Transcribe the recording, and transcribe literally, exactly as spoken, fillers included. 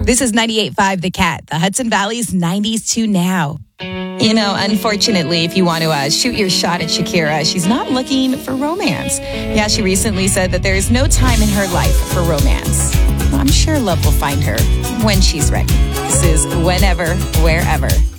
This is ninety-eight point five The Cat, the Hudson Valley's nineties to now. You know, unfortunately, if you want to uh, shoot your shot at Shakira, she's not looking for romance. Yeah, she recently said that there is no time in her life for romance. Well, I'm sure love will find her when she's ready. This is Whenever, Wherever.